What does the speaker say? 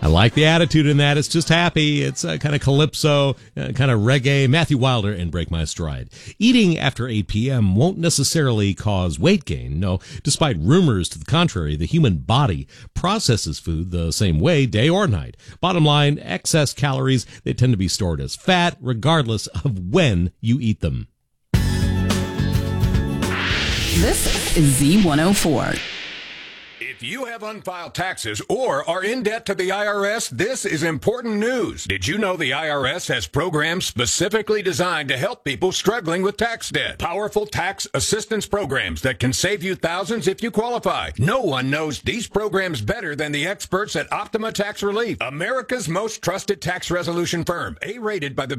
I like the attitude in that. It's just happy. It's kind of calypso, kind of reggae. Matthew Wilder and Break My Stride. Eating after 8 p.m. won't necessarily cause weight gain. No, despite rumors to the contrary, the human body processes food the same way day or night. Bottom line, excess calories, they tend to be stored as fat regardless of when you eat them. This is Z104. If you have unfiled taxes or are in debt to the IRS, this is important news. Did you know the IRS has programs specifically designed to help people struggling with tax debt? Powerful tax assistance programs that can save you thousands if you qualify. No one knows these programs better than the experts at Optima Tax Relief, America's most trusted tax resolution firm, A-rated by the